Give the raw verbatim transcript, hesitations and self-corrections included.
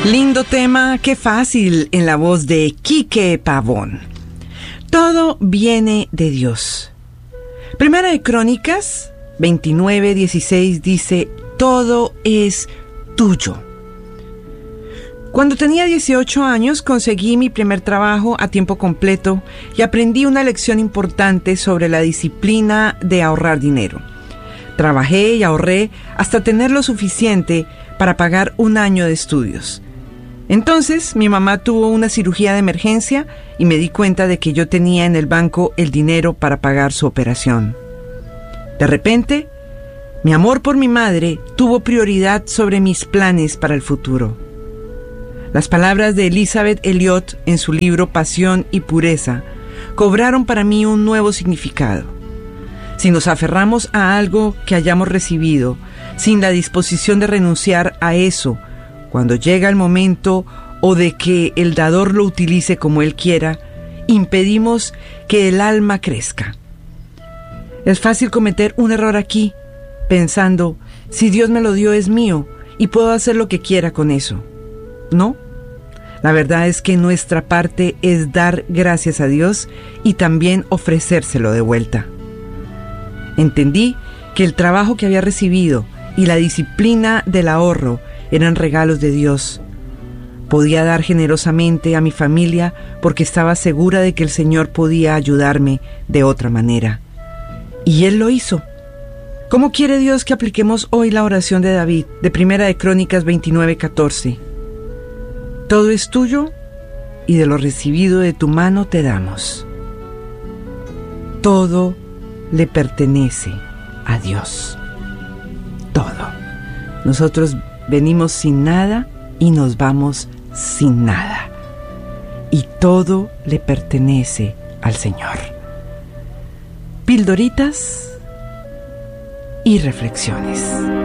Lindo tema, qué fácil, en la voz de Quique Pavón. Todo viene de Dios. Primera de Crónicas veintinueve dieciséis dice: todo es tuyo. Cuando tenía dieciocho años conseguí mi primer trabajo a tiempo completo y aprendí una lección importante sobre la disciplina de ahorrar dinero. Trabajé y ahorré hasta tener lo suficiente para pagar un año de estudios. Entonces mi mamá tuvo una cirugía de emergencia y me di cuenta de que yo tenía en el banco el dinero para pagar su operación. De repente, mi amor por mi madre tuvo prioridad sobre mis planes para el futuro. Las palabras de Elisabeth Elliot en su libro Pasión y Pureza cobraron para mí un nuevo significado. Si nos aferramos a algo que hayamos recibido, sin la disposición de renunciar a eso, cuando llega el momento o de que el dador lo utilice como él quiera, impedimos que el alma crezca. Es fácil cometer un error aquí, pensando, si Dios me lo dio es mío y puedo hacer lo que quiera con eso. No, la verdad es que nuestra parte es dar gracias a Dios y también ofrecérselo de vuelta. Entendí que el trabajo que había recibido y la disciplina del ahorro eran regalos de Dios. Podía dar generosamente a mi familia porque estaba segura de que el Señor podía ayudarme de otra manera. Y Él lo hizo. ¿Cómo quiere Dios que apliquemos hoy la oración de David, de Primera de Crónicas veintinueve catorce? Todo es tuyo y de lo recibido de tu mano te damos. Todo le pertenece a Dios. Todo. Nosotros venimos sin nada y nos vamos sin nada. Y todo le pertenece al Señor. Pildoritas y reflexiones.